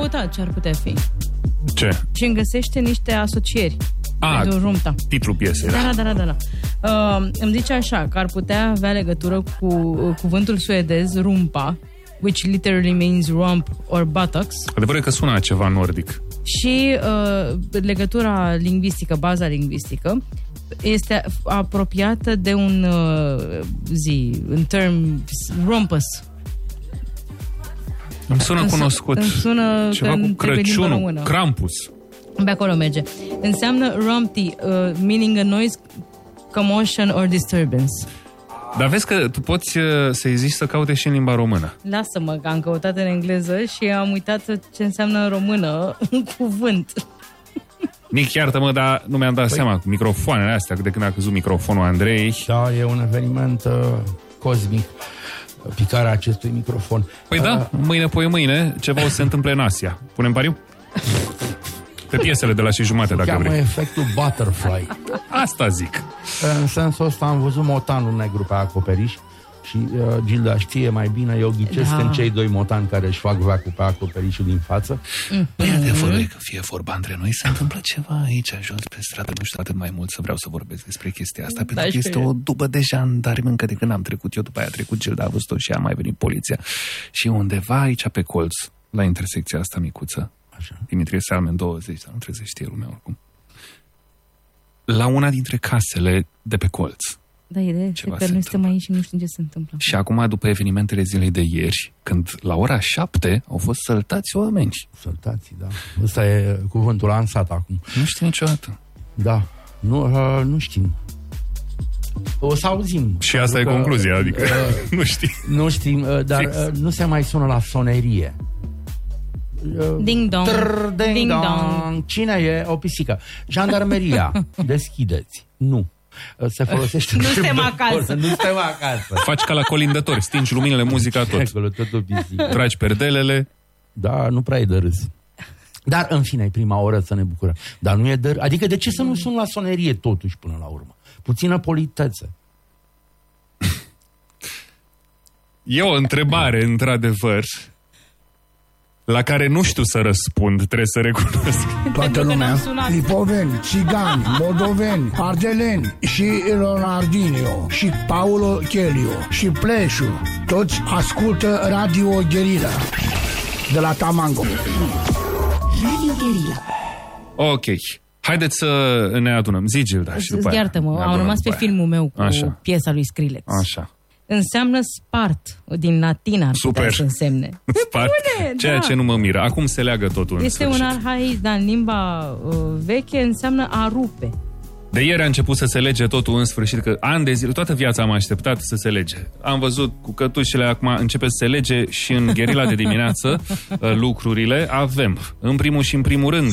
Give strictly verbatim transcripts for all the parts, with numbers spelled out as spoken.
căutat ce ar putea fi. Ce? Și îmi găsește niște asocieri. A, Rumta. titlul piesei. Da, da, da, da, da. Uh, îmi zice așa, că ar putea avea legătură cu uh, cuvântul suedez rumpa, which literally means rump or buttocks. Adevărul că sună ceva nordic. Și uh, legătura lingvistică, baza lingvistică, este apropiată de un uh, zi, în term rumpus. Îmi sună îmi cunoscut. Îmi sună ceva cu Crăciunul, Krampus. Pe acolo merge. Înseamnă rumpty, uh, meaning a noise, commotion or disturbance. Dar vezi că tu poți să zici să caute și în limba română. Lasă-mă, că am căutat în engleză și am uitat ce înseamnă în română un cuvânt. Nic, iartă-mă, dar nu mi-am dat păi... seama cu microfoanele astea, de când a căzut microfonul Andrei. Da, e un eveniment uh, cosmic, picarea acestui microfon. Păi uh... da, mâine, poi mâine, ceva o să se întâmple în Asia. Punem pariu? Pe piesele de la și jumate, dacă cheamă vrei. efectul butterfly. Asta zic. În sensul ăsta am văzut motanul negru pe acoperiș și uh, Gilda știe mai bine, eu ghicesc da. în cei doi motani care își fac veacul pe acoperișul din față. Păi adevărul e că fie vorba între noi, se întâmplă ceva aici jos pe stradă, nu știu atât mai mult să vreau să vorbesc despre chestia asta, da, pentru că este o dubă de jandarmi încă de când am trecut eu, după aia a trecut Gilda, a văzut-o și a mai venit poliția. Și undeva aici pe colț, la intersecția asta micuță, așa. Dimitrie Salmen douăzeci, dar nu trebuie să știe lumea oricum. La una dintre casele de pe colț. Da, ideea este că noi suntem aici și nu știm ce se întâmplă. Și acum, după evenimentele zilei de ieri, când la ora șapte au fost săltați oameni. Săltați, da. Ăsta e cuvântul lansat acum. Nu știu niciodată. Da. Nu, uh, nu știm. O să auzim. Și asta e că, concluzia, adică uh, nu știm. Nu știm, uh, dar uh, nu se mai sună la sonerie. Ding dong. Trrr, ding, ding dong. dong. Cine e? O pisică. Jandarmeria. Deschideți. Nu. Se folosește. Nu suntem acasă. Nu suntem acasă. Faci ca la colindători, stingi luminile, muzica, tot. Acolo, tot o pisică. Tragi perdelele. Da, nu prea e de râs. Dar, în fine, e prima oră să ne bucurăm. Dar nu e de râs. Adică de ce să nu sun la sonerie totuși până la urmă? Puțină politețe. E o întrebare, într-adevăr, la care nu știu să răspund, trebuie să recunosc. Toată lumea, lipoveni, țigani, moldoveni, ardeleni și Leonardinio și Paulo Chelio și Pleșu, toți ascultă Radio Guerilla de la Tamango. Radio Guerilla. Ok. Haideți să ne adunăm. Zi, Gilda. Iartă-mă, am rămas pe filmul meu cu Așa. piesa lui Skrillex. Așa. Înseamnă spart, din latină ar putea Super. să însemne. Spart, bune, ceea da. ce nu mă miră. Acum se leagă totul. Este un arhaic, dar în limba uh, veche înseamnă a rupe. De ieri a început să se lege totul în sfârșit, că ani de zile, toată viața am așteptat să se lege. Am văzut cu cătușele, acum începe să se lege și în Guerilla de dimineață lucrurile. Avem, în primul și în primul rând...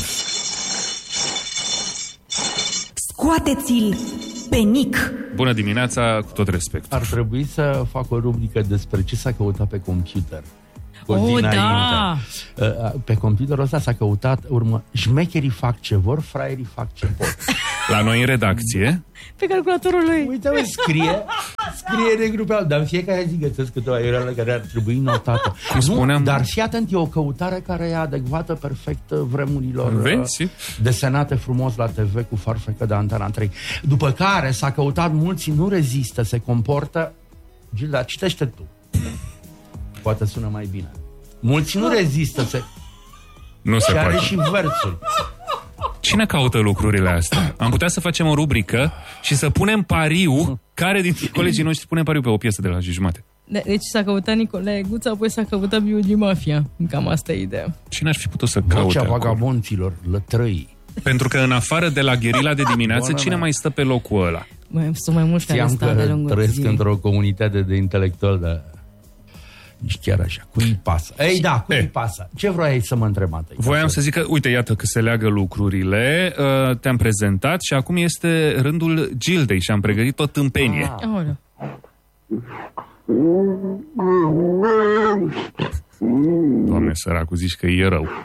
Scoateți-l pe Nic. Bună dimineața, cu tot respect. Ar trebui să fac o rubrică despre ce s-a căutat pe computer. Oh, da! Pe computerul ăsta s-a căutat, urmă, șmecherii fac ce vor, fraierii fac ce pot. La noi în redacție. Pe calculatorul lui. Uite, mă, scrie, scrie negru pe alb, dar în fiecare zi găsesc câteva iureală care ar trebui notată. Cum spuneam? Nu, dar fii atent, e o căutare care e adecvată perfect vremurilor. Vezi? Desenate frumos la T V cu farfecă de Antena trei. După care s-a căutat, mulți nu rezistă, se comportă. Gilda, citește tu. Poate sună mai bine. Mulți nu rezistă, se... Nu se și poate. are și versuri. Cine caută lucrurile astea? Am putea să facem o rubrică și să punem pariu, care dintre colegii noștri pune pariu pe o piesă de la jumate. De- deci s-a căutat Nicolae Guța, apoi s-a căutat B U G Mafia. Cam asta e ideea. Cine ar fi putut să caute Vocea acolo? vagabonților, lătrăii. Pentru că în afară de la Guerilla de dimineață, Bună, cine mea. mai stă pe locul ăla? Mai, sunt mai mulți care Știam stau de că lungul trăiesc zilei. într-o comunitate de intelectuali, dar nici chiar așa. Cui pasă? Ei, da, cui E. pasă? Ce vroiai să mă întreb atât? Voiam să zic că, uite, iată că se leagă lucrurile, uh, te-am prezentat și acum este rândul Gildei și am pregătit o tâmpenie. Ah. Aoleu. Doamne, săracu, zici că e rău.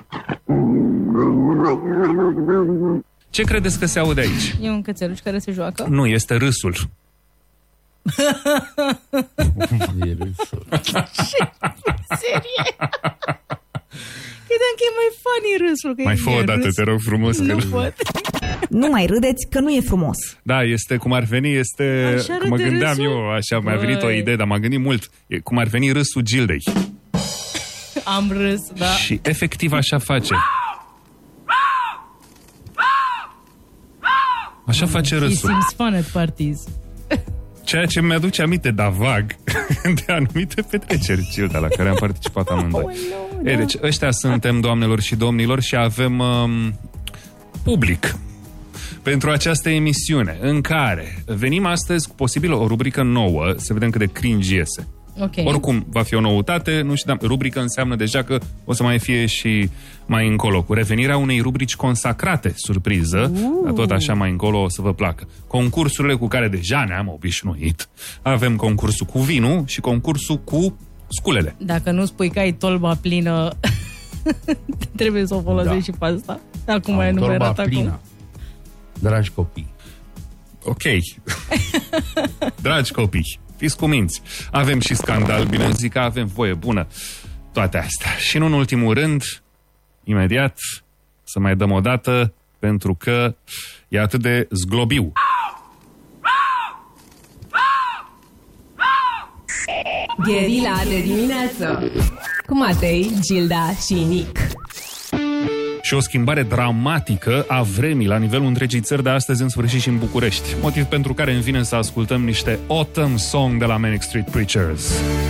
Ce credeți că se aude aici? E un cățeluș care se joacă? Nu, este râsul. E râsul. Serie? Credeam că e mai funny râsul. Că mai fă o dată, te rog frumos. Nu că... pot. Nu mai râdeți că nu e frumos. Da, este cum ar veni, este... Așa Mă râde gândeam râsul? eu, așa, mi-a venit o Băi. idee, dar m-am gândit mult. E cum ar veni râsul Gildei. Am râs, da. Și efectiv așa face. Așa face He râsul. seems fun at parties. Ceea ce mi-aduce aminte, dar vag, de anumite petreceri, Gilda, la care am participat amândoi. Oh, no, Ei, da. deci ăștia suntem, doamnelor și domnilor, și avem um, public pentru această emisiune, în care venim astăzi cu posibil o rubrică nouă, să vedem cât de cringe iese. Ok. Oricum, va fi o noutate, nu știu, dar rubrică înseamnă deja că o să mai fie și mai încolo, cu revenirea unei rubrici consacrate, surpriză, uh. dar tot așa mai încolo o să vă placă. Concursurile cu care deja ne-am obișnuit. Avem concursul cu vinul și concursul cu sculele. Dacă nu spui că ai tolba plină, trebuie să o folosești Da. și pe asta. Acum Am e torba numerat acum. plină. Dragi copii, Ok. Dragi copii, fiți cuminți. Avem și scandal, bine zic că avem voie bună. Toate astea. Și nu în ultimul rând, imediat, să mai dăm o dată, pentru că e atât de zglobiu. Gherila de dimineață cu Matei, Gilda și Nic. Și o schimbare dramatică a vremii la nivelul întregii țări de astăzi, în sfârșit și în București. Motiv pentru care îmi vine să ascultăm niște Autumn Song de la Manic Street Preachers.